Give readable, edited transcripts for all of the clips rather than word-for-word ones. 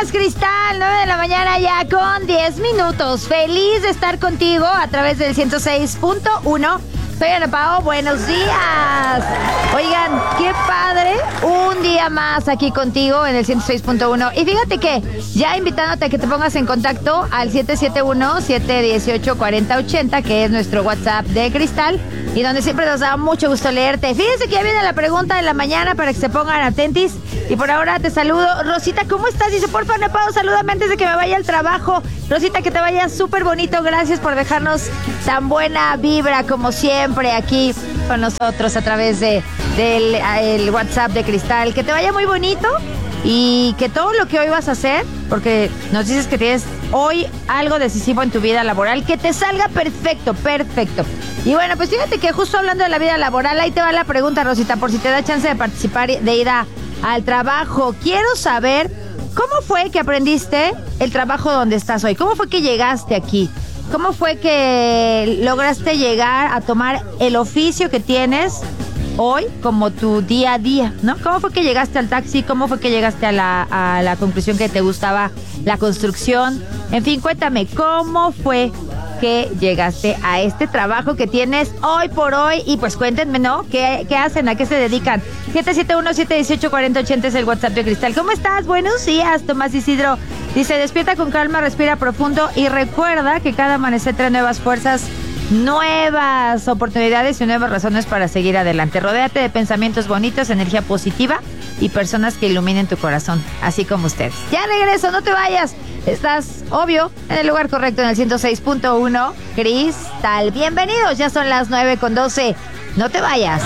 días, Cristal. 9 de la mañana ya con 10 minutos. Feliz de estar contigo a través del 106.1. Soy Ana Pao, buenos días. Oigan, qué padre, un día más aquí contigo en el 106.1. Y fíjate que ya invitándote a que te pongas en contacto al 771-718-4080, que es nuestro WhatsApp de Cristal, y donde siempre nos da mucho gusto leerte. Fíjense que ya viene la pregunta de la mañana para que se pongan atentis. Y por ahora te saludo. Rosita, ¿cómo estás? Dice, porfa, Ana Pao, salúdame antes de que me vaya al trabajo. Rosita, que te vaya súper bonito. Gracias por dejarnos tan buena vibra como siempre aquí con nosotros a través del WhatsApp de Cristal. Que te vaya muy bonito y que todo lo que hoy vas a hacer, porque nos dices que tienes hoy algo decisivo en tu vida laboral, que te salga perfecto, perfecto. Y bueno, pues fíjate que justo hablando de la vida laboral, ahí te va la pregunta, Rosita, por si te da chance de participar, de ir al trabajo. Quiero saber cómo fue que aprendiste el trabajo donde estás hoy. ¿Cómo fue que llegaste aquí? ¿Cómo fue que lograste llegar a tomar el oficio que tienes hoy como tu día a día, ¿no? ¿Cómo fue que llegaste al taxi? ¿Cómo fue que llegaste a la conclusión que te gustaba la construcción? En fin, cuéntame, ¿cómo fue que llegaste a este trabajo que tienes hoy por hoy? Y pues cuéntenme, ¿no? ¿Qué hacen? ¿A qué se dedican? 771-718-4080 es el WhatsApp de Cristal. ¿Cómo estás? Buenos días, Tomás Isidro. Dice, despierta con calma, respira profundo y recuerda que cada amanecer trae nuevas fuerzas, nuevas oportunidades y nuevas razones para seguir adelante. Rodéate de pensamientos bonitos, energía positiva y personas que iluminen tu corazón, así como ustedes. Ya regreso, no te vayas. Estás, obvio, en el lugar correcto, en el 106.1 Cristal. Bienvenidos, ya son las 9:12. No te vayas.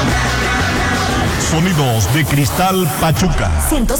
Sonidos de Cristal Pachuca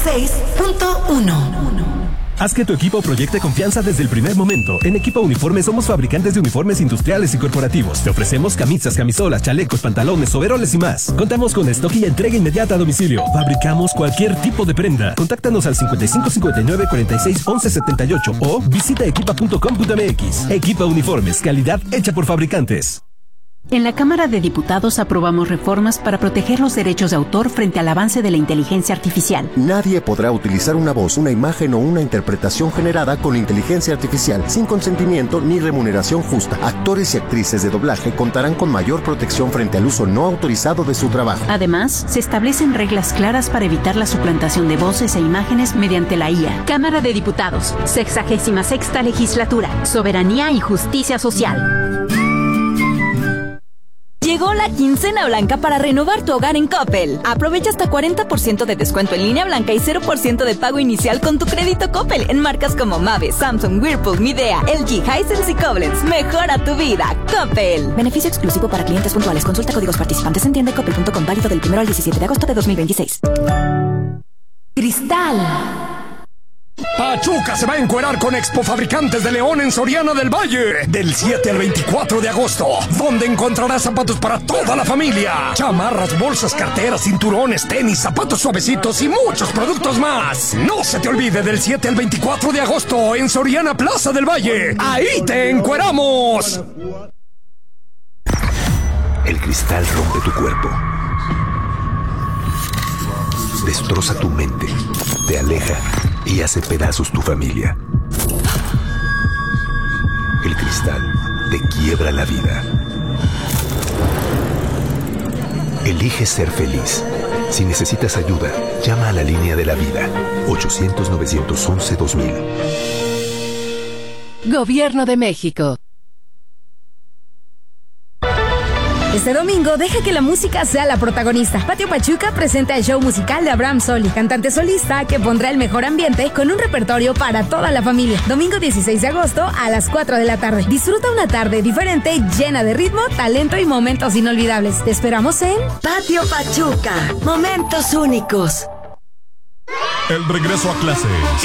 106.1. Haz que tu equipo proyecte confianza desde el primer momento. En Equipo Uniformes somos fabricantes de uniformes industriales y corporativos. Te ofrecemos camisas, camisolas, chalecos, pantalones, overoles y más. Contamos con stock y entrega inmediata a domicilio. Fabricamos cualquier tipo de prenda. Contáctanos al 5559-461178 o visita equipa.com.mx. Equipa Uniformes, calidad hecha por fabricantes. En la Cámara de Diputados aprobamos reformas para proteger los derechos de autor frente al avance de la inteligencia artificial. Nadie podrá utilizar una voz, una imagen o una interpretación generada con inteligencia artificial sin consentimiento ni remuneración justa. Actores y actrices de doblaje contarán con mayor protección frente al uso no autorizado de su trabajo. Además, se establecen reglas claras para evitar la suplantación de voces e imágenes mediante la IA. Cámara de Diputados, 66ª Legislatura, Soberanía y Justicia Social. Llegó la quincena blanca para renovar tu hogar en Coppel. Aprovecha hasta 40% de descuento en línea blanca y 0% de pago inicial con tu crédito Coppel en marcas como Mave, Samsung, Whirlpool, Midea, LG, Hisense y Koblenz. Mejora tu vida, Coppel. Beneficio exclusivo para clientes puntuales. Consulta códigos participantes en tienda.coppel.com, válido del 1 al 17 de agosto de 2026. Cristal. Pachuca se va a encuerar con Expo Fabricantes de León en Soriana del Valle del 7 al 24 de agosto, donde encontrarás zapatos para toda la familia, chamarras, bolsas, carteras, cinturones, tenis, zapatos suavecitos y muchos productos más. No se te olvide, del 7 al 24 de agosto en Soriana Plaza del Valle. ¡Ahí te encueramos! El cristal rompe tu cuerpo, destroza tu mente, te aleja y hace pedazos tu familia. El cristal te quiebra la vida. Elige ser feliz. Si necesitas ayuda, llama a la línea de la vida, 800-911-2000. Gobierno de México. Este domingo, deja que la música sea la protagonista. Patio Pachuca presenta el show musical de Abraham Soli, cantante solista que pondrá el mejor ambiente con un repertorio para toda la familia. Domingo 16 de agosto a las 4 de la tarde. Disfruta una tarde diferente, llena de ritmo, talento y momentos inolvidables. Te esperamos en Patio Pachuca. Momentos únicos. El regreso a clases